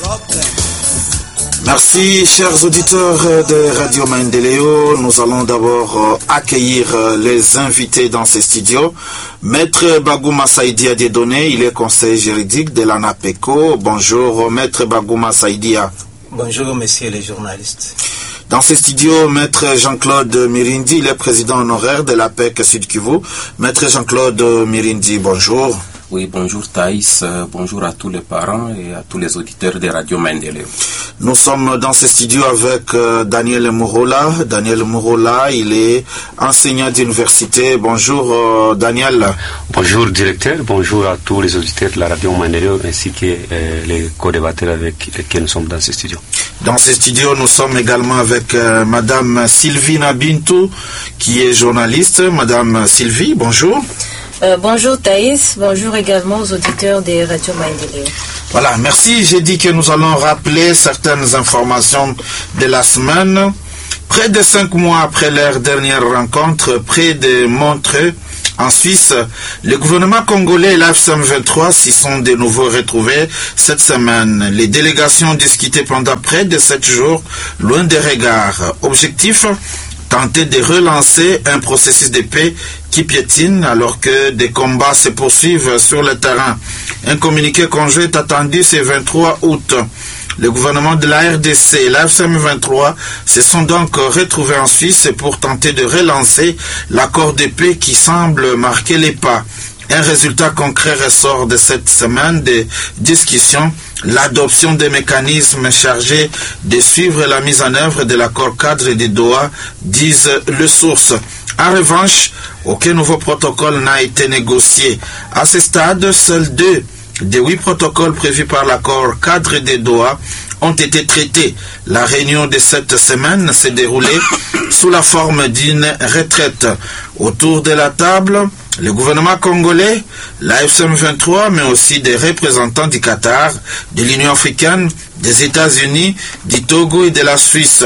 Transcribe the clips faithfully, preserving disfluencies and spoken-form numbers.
Merci, chers auditeurs de Radio Maendeleo. Nous allons d'abord accueillir les invités dans ces studios. Maître Bagouma Saïdia Dieudonné, il est conseiller juridique de l'ANAPECO. Bonjour, Maître Bagouma Saïdia. Bonjour, messieurs les journalistes. Dans ces studios, Maître Jean-Claude Mirindi, il est président honoraire de l'A P E C Sud Kivu. Maître Jean-Claude Mirindi, bonjour. Oui, bonjour Thaïs, bonjour à tous les parents et à tous les auditeurs de Radio Maendeleo. Nous sommes dans ce studio avec euh, Daniel Mourola. Daniel Mourola, il est enseignant d'université. Bonjour euh, Daniel. Bonjour directeur, bonjour à tous les auditeurs de la Radio Maendeleo ainsi que euh, les co-débatteurs avec lesquels nous sommes dans ce studio. Dans ce studio, nous sommes également avec euh, Madame Sylvie Nabintou, qui est journaliste. Madame Sylvie, bonjour. Euh, bonjour Thaïs, bonjour également aux auditeurs des Radio Maendeleo. Voilà, merci. J'ai dit que nous allons rappeler certaines informations de la semaine. Près de cinq mois après leur dernière rencontre, près de Montreux, en Suisse, le gouvernement congolais et l'A F C M vingt-trois s'y sont de nouveau retrouvés cette semaine. Les délégations ont discuté pendant près de sept jours, loin des regards. Objectif, tenter de relancer un processus de paix qui piétine alors que des combats se poursuivent sur le terrain. Un communiqué conjoint est attendu ce vingt-trois août. Le gouvernement de la R D C et l'A F C M vingt-trois se sont donc retrouvés en Suisse pour tenter de relancer l'accord de paix qui semble marquer les pas. Un résultat concret ressort de cette semaine de discussion, l'adoption des mécanismes chargés de suivre la mise en œuvre de l'accord cadre de Doha, disent les sources. En revanche, aucun nouveau protocole n'a été négocié. À ce stade, seuls deux des huit protocoles prévus par l'accord cadre de Doha ont été traités. La réunion de cette semaine s'est déroulée sous la forme d'une retraite. Autour de la table, le gouvernement congolais, l'A F C M vingt-trois, mais aussi des représentants du Qatar, de l'Union africaine, des États-Unis, du Togo et de la Suisse.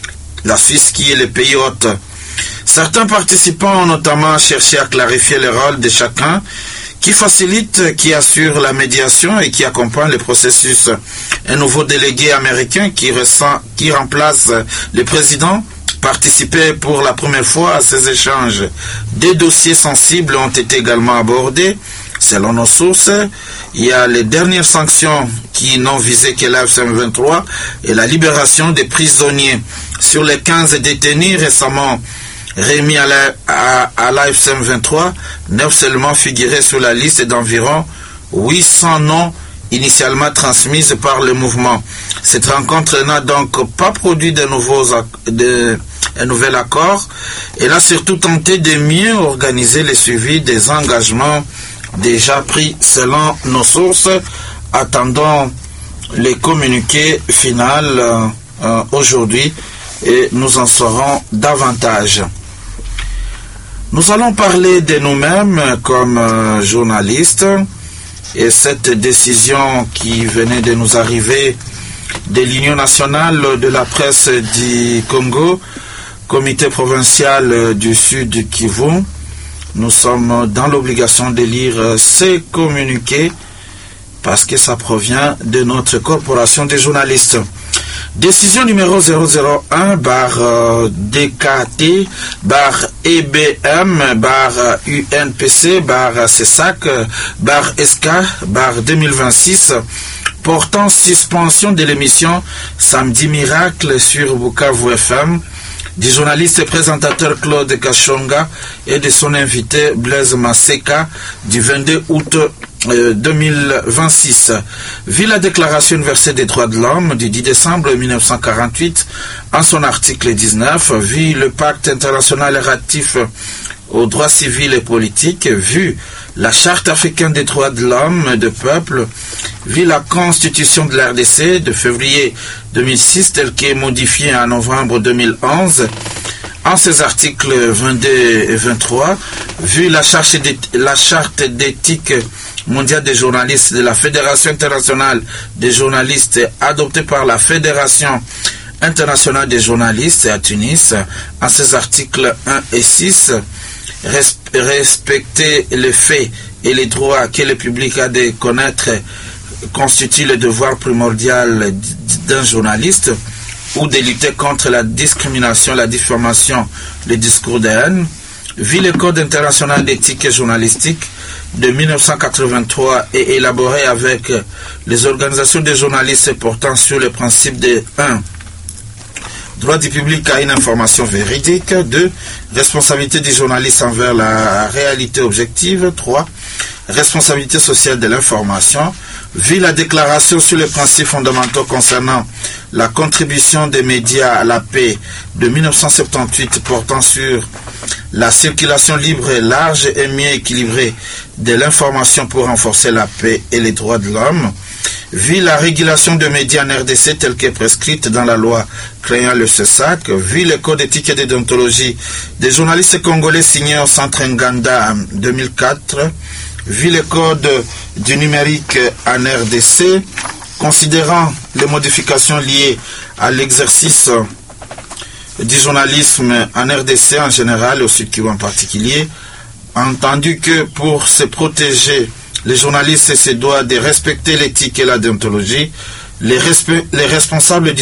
La Suisse qui est le pays hôte. Certains participants ont notamment cherché à clarifier le rôle de chacun, qui facilite, qui assure la médiation et qui accompagne le processus. Un nouveau délégué américain qui, ressent, qui remplace le président participait pour la première fois à ces échanges. Des dossiers sensibles ont été également abordés. Selon nos sources, il y a les dernières sanctions qui n'ont visé que l'A F C M vingt-trois et la libération des prisonniers. Sur les quinze détenus récemment remis à la, à, à l'A F C M vingt-trois, neuf seulement figuraient sur la liste d'environ huit cents noms initialement transmises par le mouvement. Cette rencontre n'a donc pas produit de nouveaux, de, un nouvel accord. Elle a surtout tenté de mieux organiser le suivi des engagements déjà pris selon nos sources. Attendons les communiqués final euh, euh, aujourd'hui et nous en saurons davantage. Nous allons parler de nous-mêmes comme euh, journalistes et cette décision qui venait de nous arriver de l'Union nationale de la presse du Congo, comité provincial du Sud du Kivu. Nous sommes dans l'obligation de lire ces communiqués parce que ça provient de notre corporation des journalistes. Décision numéro zéro zéro un barre D K T barre E B M barre U N P C barre C S A C barre S K barre deux mille vingt-six portant suspension de l'émission Samedi Miracle sur Bukavu F M du journaliste et présentateur Claude Kachonga et de son invité Blaise Maseka du vingt-deux août deux mille vingt-six. Vu la Déclaration universelle des droits de l'homme du dix décembre mille neuf cent quarante-huit en son article dix-neuf, vu le pacte international relatif aux droits civils et politiques, vu la Charte africaine des droits de l'homme et de peuple, vu la Constitution de l'R D C de février deux mille six telle qu'elle est modifiée en novembre deux mille onze, en ses articles vingt-deux et vingt-trois, vu la charte d'éthique mondiale des journalistes de la Fédération internationale des journalistes adoptée par la Fédération internationale des journalistes à Tunis, en ses articles un et six, respecter les faits et les droits que le public a de connaître constitue le devoir primordial d'un journaliste, ou de lutter contre la discrimination, la diffamation, le discours de haine, vit le Code international d'éthique et journalistique de mille neuf cent quatre-vingt-trois et élaboré avec les organisations de journalistes portant sur le principe de un. Droit du public à une information véridique. deux. Responsabilité du journaliste envers la réalité objective. trois. Responsabilité sociale de l'information. Vit la déclaration sur les principes fondamentaux concernant la contribution des médias à la paix de mille neuf cent soixante-dix-huit portant sur la circulation libre, large et mieux équilibrée de l'information pour renforcer la paix et les droits de l'homme. Vit la régulation des médias en R D C telle que prescrite dans la loi créant le C E S A C. Vit le code d'éthique et de déontologie des journalistes congolais signé au centre Nganda en deux mille quatre. Vit le code du numérique en R D C, considérant les modifications liées à l'exercice du journalisme en R D C en général, au Sud Kivu en particulier, entendu que pour se protéger, les journalistes se doivent de respecter l'éthique et la déontologie. Les, resp- les responsables du